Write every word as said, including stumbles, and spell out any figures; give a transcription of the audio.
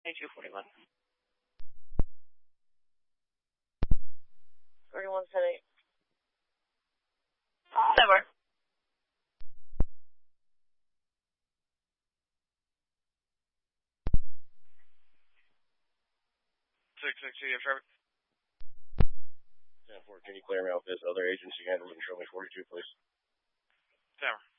twenty-two forty-one. thirty-one ten eight. Never. six six, you have traffic? ten four, can you clear me off this other agency handle and show me forty-two, please? Tower.